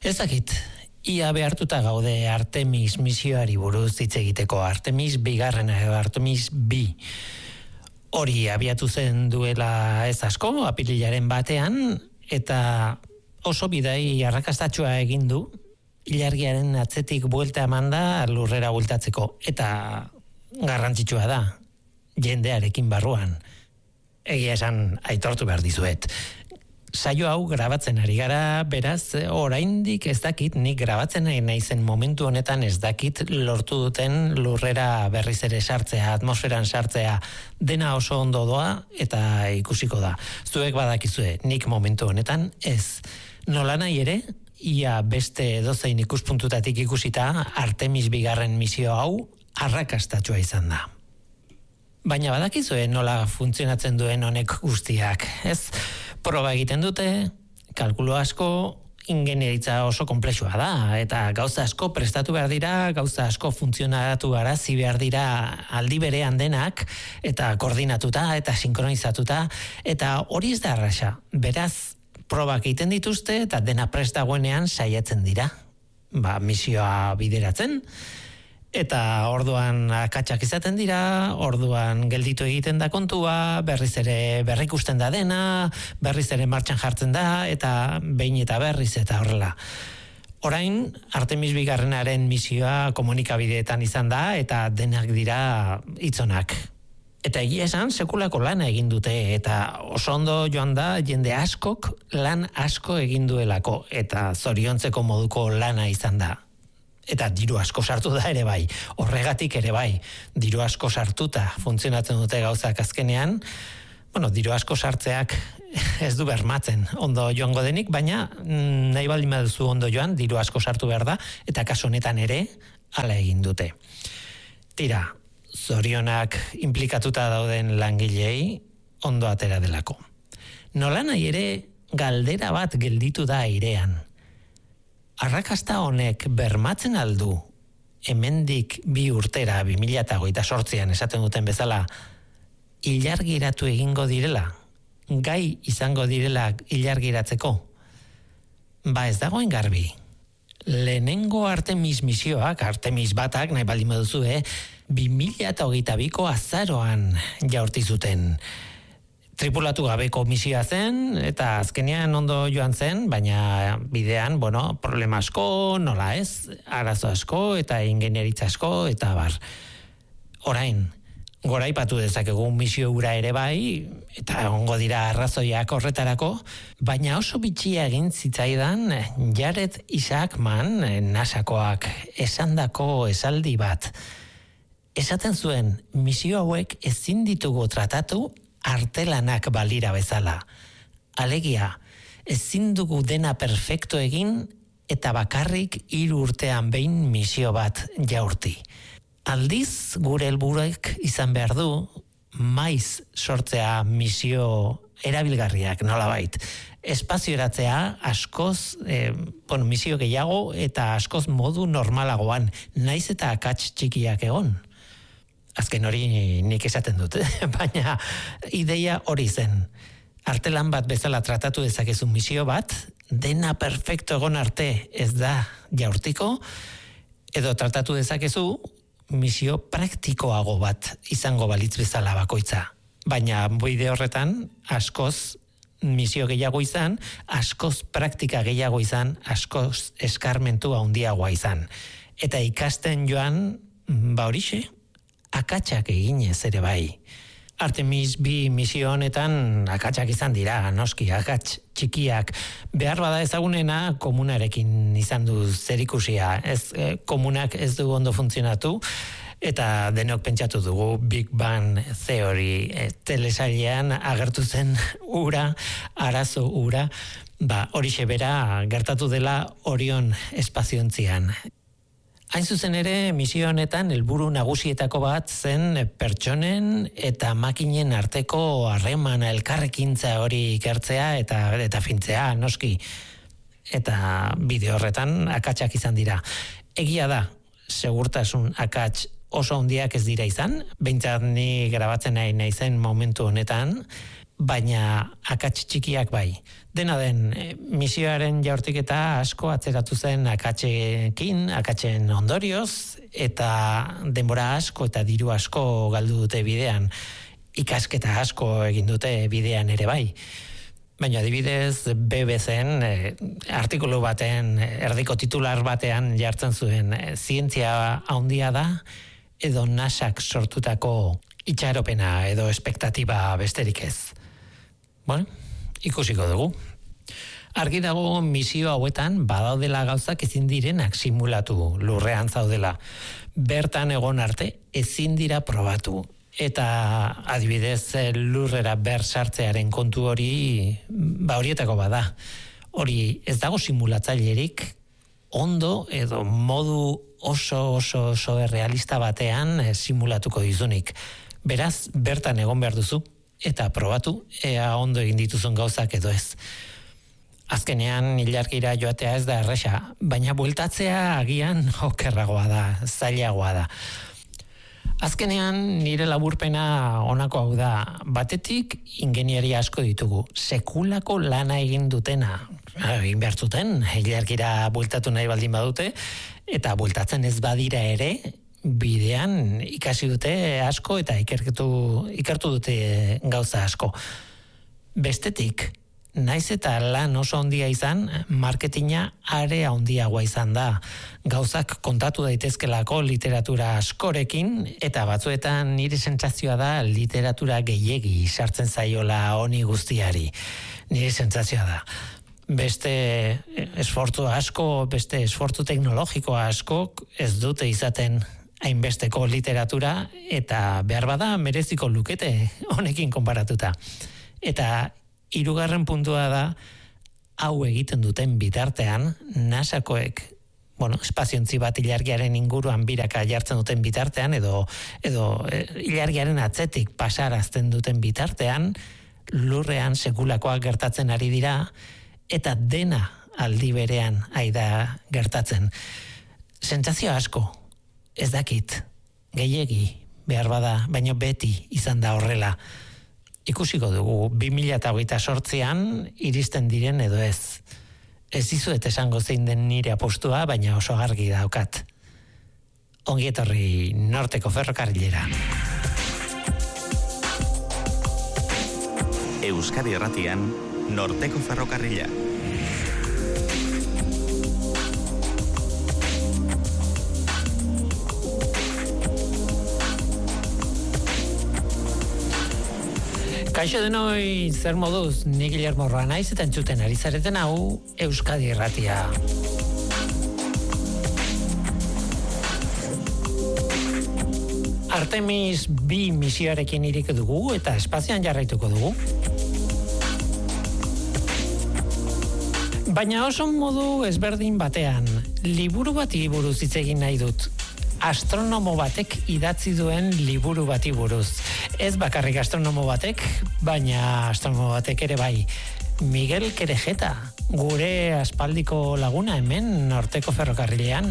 Ez dakit, ia behartuta gaude Artemis misioari buruz hitz egiteko, Artemis bigarrena edo Artemis bi. Hori abiatu zen duela ez asko, apirilaren batean, eta oso bidai arrakastatxoa egin du, ilargiaren atzetik buelta emanda lurrera bueltatzeko, eta garrantzitsua da, jendearekin barruan. Egia esan aitortu behar dizuet. Saio hau grabatzen ari gara, beraz, oraindik ez dakit, nik grabatzen nahi naizen momentu honetan ez dakit lortu duten lurrera berriz ere sartzea, atmosferan sartzea, dena oso ondo doa eta ikusiko da. Zuek badakizue, nik momentu honetan ez. Nola nahi ere, ia beste edozein ikuspuntutatik ikusita, Artemis bigarren misio hau arrakastatsua izan da. Baina badakizue nola funtzionatzen duen honek guztiak, ez? Proba egiten dute, kalkulo asko, ingenieritza oso konplexua da, eta gauza asko prestatu behar dira, gauza asko funtzionatu arazi behar dira aldi berean denak, eta koordinatuta, eta sinkronizatuta, eta hori ez da erraza. Beraz, probak egiten dituzte, eta dena prest dagoenean saiatzen dira. Misioa bideratzen, eta orduan akatsak izaten dira, orduan gelditu egiten da kontua, berriz ere berrikusten da dena, berriz ere martxan jartzen da, eta behin eta berriz eta horrela. Orain, Artemis bigarrenaren misioa komunikabideetan izan da, eta denak dira hitzonak. Eta egia esan, sekulako lana egin dute, eta oso ondo joan da, jende askok lan asko egin duelako, eta zoriontzeko moduko lana izan da. Eta diru asko sartu da ere bai, horregatik ere bai, diru asko sartuta funtzionatzen dute gauzak azkenean, diru asko sartzeak ez du bermatzen ondo joango denik, baina nahi baldin baduzu ondo joan, diru asko sartu behar da, eta kasu honetan ere hala egin dute. Tira, zorionak implikatuta dauden langilei ondo atera delako. Nola nahi ere galdera bat gelditu da airean. Arrakasta honek bermatzen aldu, hemendik 2 urtera, 2028an esaten duten bezala, ilargiratu egingo direla, gai izango direla ilargiratzeko. Ez dagoen garbi. Lehenengo Artemis misioak, Artemis batak, nahi baldin baduzu, 2022ko azaroan jaurti zuten. Tripulatu gabeko misioa zen, eta azkenean ondo joan zen, baina bidean, problema asko, nola ez, arazo asko, eta ingenieritza asko, eta bar. Orain, goraipatu dezakegu misio hura ere bai, eta ongo dira arrazoiak horretarako, baina oso bitxia egin zitzaidan Jared Isaacman, NASAkoak, esandako esaldi bat. Esaten zuen, misio hauek ezin ditugu tratatu artelanak balira bezala. Alegia, ezin dugu dena perfecto egin eta bakarrik 3 urtean behin misio bat jaurti. Aldiz, gure helburuek izan behar du, maiz sortzea misio erabilgarriak nolabait. Espazioratzea askoz, misio gehiago eta askoz modu normalagoan, naiz eta akats txikiak egon. Azken hori nik esaten dut, baina ideia hori zen. Artelan bat bezala tratatu dezakezu misio bat, dena perfecto egon arte ez da jaurtiko, edo tratatu dezakezu misio praktikoago bat izango balitz bezala bakoitza. Baina bide horretan askoz misio gehiago izan, askoz praktika gehiago izan, askoz eskarmentu handiagoa izan. Eta ikasten joan, horixe, akatsak eginez ere bai. Artemis bi misio honetan akatsak izan dira, noski, akats txikiak. Behar bada ezagunena komunarekin izan du zerikusia. Komunak ez du ondo funtzionatu, eta denok pentsatu dugu Big Bang Theory telesailean agertu zen arazo ura, horixe bera gertatu dela Orion espaziontzian. Hain zuzen ere, misio honetan helburu nagusietako bat zen pertsonen eta makinen arteko harremana elkarrekintza hori ikertzea eta fintzea, noski. Eta bideo horretan akatsak izan dira. Egia da, segurtasun akats oso handiak ez dira izan, behintzat ni grabatzen nahi naizen momentu honetan, baina akats txikiak bai. Dena den, misioaren jaurtiketa asko atzeratu zen akatsen ondorioz, eta denbora asko eta diru asko galdu dute bidean, ikasketa asko egin dute bidean ere bai. Baina adibidez, BBC-en artikulu baten, erdiko titular batean jartzen zuen, zientzia handia da, edo NASAk sortutako itxaropena edo espektatiba besterik ez. Bueno, ikusiko dugu. Argi dago misio hauetan badaudela gauzak ezin direnak simulatu, lurrean zaudela. Bertan egon arte ezin dira probatu. Eta adibidez lurrera bersartzearen kontu hori, horietako bada. Hori ez dago simulatzailerik ondo edo modu oso errealista batean simulatuko dizunik. Beraz, bertan egon behar duzu eta probatu ea ondo egin dituzun gauzak edo ez. Azkenean ilargira joatea ez da erresa, baina bueltatzea agian okerragoa da, zailagoa da. Azkenean nire laburpena honako hau da, batetik ingenieria asko ditugu, sekulako lana egin dutena, egin behar zuten, ilargira bueltatu nahi baldin badute, eta bueltatzen ez badira ere, bidean ikasi dute asko eta ikertu dute gauza asko. Bestetik, naiz eta lan oso handia izan, marketinga are handiagoa izan da. Gauzak kontatu daitezkelako literatura askorekin, eta batzuetan nire sentsazioa da literatura gehiegi sartzen zaiola honi guztiari. Nire sentsazioa da. Beste esfortzu asko, beste esfortzu teknologiko asko ez dute izaten hainbesteko literatura, eta behar bada mereziko lukete honekin konparatuta. Eta hirugarren puntua da, hau egiten duten bitartean, NASAkoek, espaziontzi bat ilargiaren inguruan biraka jartzen duten bitartean, edo ilargiaren atzetik pasarazten duten bitartean, lurrean sekulakoak gertatzen ari dira, eta dena aldi berean aida gertatzen. Sentsazio asko, ez dakit, gehiegi behar bada, baina beti izan da horrela. Ikusiko dugu 2028an iristen diren edo ez. Ez dizuet esango zein den nire apostua, baina oso argi daukat. Ongi etorri Norteko Ferrokarrilera. Euskadi Irratian, Norteko Ferrokarrila. Kaixo denoi, zer moduz, ni Guillermo Roa naiz eta entzuten ari zareten hau Euskadi Irratia. Artemis 2 misioarekin iriko dugu eta espazioan jarraituko dugu. Baina oso modu ezberdin batean, liburu bati buruz hitz egin nahi dut. Astronomo batek idatzi duen liburu bati buruz. Ez bakarrik astronomo batek, baina astronomo batek ere bai. Miguel Querejeta, gure aspaldiko laguna hemen Norteko Ferrokarrilean.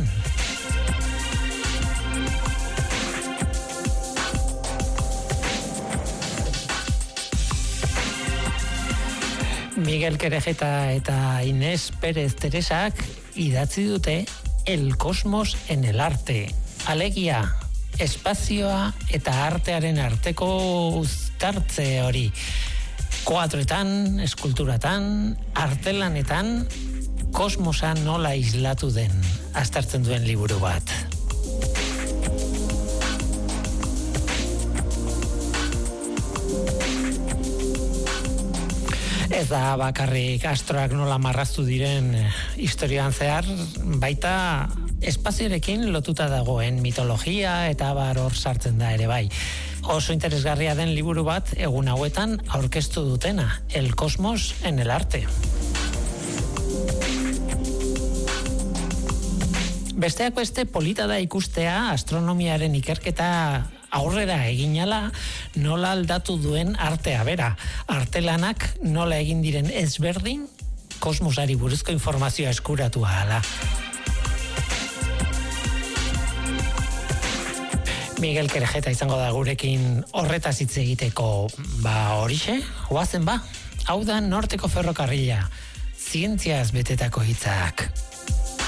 Miguel Querejeta eta Inés Pérez Teresak idatzi dute El Cosmos en el Arte. Alegia, espazioa eta artearen arteko uztartze hori. Koadroetan, eskulturatan, artelanetan, kosmosa nola islatu den, aztertzen duen liburu bat. Ez da bakarrik astroak nola marraztu diren historian zehar, baita espazioarekin lotuta dagoen mitologia eta abar hor sartzen da ere bai. Oso interesgarria den liburu bat egun hauetan aurkeztu dutena, El Cosmos en el Arte. Besteak beste polita da ikustea astronomiaren ikerketa aurrera eginala nola aldatu duen artea bera. Artelanak nola egin diren ezberdin kosmosari buruzko informazioa eskuratu ahala. Miguel Kerejeta izango da gurekin horretaz hitz egiteko, horixe, goazen hau da Norteko Ferrokarrila, zientziaz betetako hitzak.